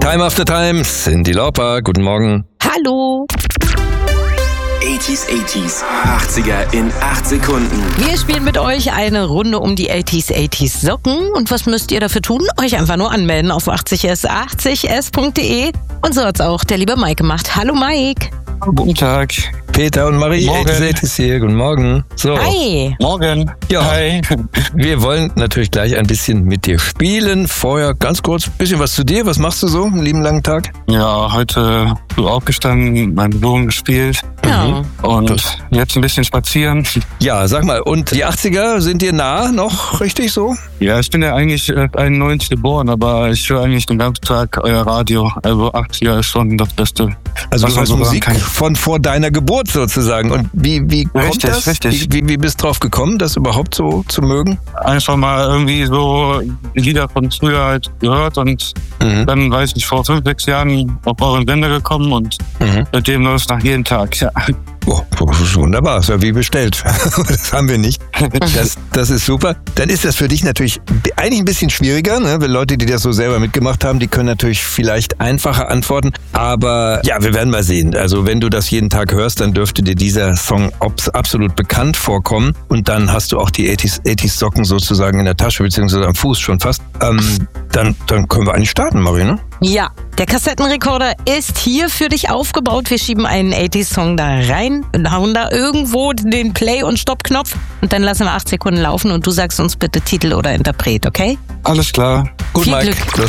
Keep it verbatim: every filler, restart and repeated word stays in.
Time After Time, Cyndi Lauper, guten Morgen. Hallo. achtziger, achtziger, achtziger in acht Sekunden. Wir spielen mit euch eine Runde um die achtziger, achtziger Socken. Und was müsst ihr dafür tun? Euch einfach nur anmelden auf achtzig s achtzig s punkt de. Und so hat's auch der liebe Mike gemacht. Hallo Mike. Guten Tag. Peter und Marie, Morgen. ist hier. Guten Morgen. So. Hi. Morgen. Ja. Hi. Wir wollen natürlich gleich ein bisschen mit dir spielen. Vorher ganz kurz ein bisschen was zu dir. Was machst du so einen lieben langen Tag? Ja, heute früh aufgestanden, meinen Blumen gespielt. Ja. Und Das- jetzt ein bisschen spazieren. Ja, sag mal, und die achtziger sind dir nah noch, richtig so? Ja, ich bin ja eigentlich äh, einundneunzig geboren, aber ich höre eigentlich den ganzen Tag euer Radio. Also achtziger ist schon das Beste. Also was du man hast so hören Musik kann. von vor deiner Geburt sozusagen. Und wie, wie kommt Richtig, das? richtig. Wie, wie, wie bist du drauf gekommen, das überhaupt so zu mögen? Einfach mal irgendwie so Lieder von früher halt gehört und Mhm. dann, weiß ich, vor fünf, sechs Jahren auf euren Sender gekommen und Mhm. seitdem läuft es nach jeden Tag. Ja. Oh, das ist wunderbar, ist ja wie bestellt. Das haben wir nicht. Das, das ist super. Dann ist das für dich natürlich eigentlich ein bisschen schwieriger, ne? Weil Leute, die das so selber mitgemacht haben, die können natürlich vielleicht einfacher antworten. Aber ja, wir werden mal sehen. Also wenn du das jeden Tag hörst, dann dürfte dir dieser Song obs- absolut bekannt vorkommen. Und dann hast du auch die achtziger, achtziger Socken sozusagen in der Tasche, beziehungsweise am Fuß schon fast. Ähm, dann, dann können wir eigentlich starten, Marie, ne? Ja, der Kassettenrekorder ist hier für dich aufgebaut. Wir schieben einen achtziger Song da rein und hauen da irgendwo den Play- und Stopp-Knopf und dann lassen wir acht Sekunden laufen und du sagst uns bitte Titel oder Interpret, okay? Alles klar. Gut, Viel Mike, Glück. los